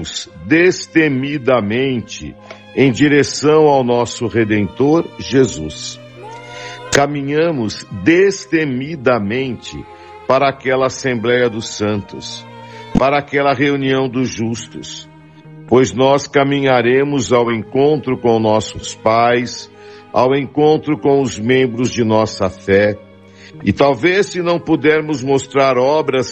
caminhamos destemidamente em direção ao nosso Redentor Jesus. Caminhamos destemidamente para aquela Assembleia dos Santos, para aquela reunião dos justos, pois nós caminharemos ao encontro com nossos pais, ao encontro com os membros de nossa fé, e talvez se não pudermos mostrar obras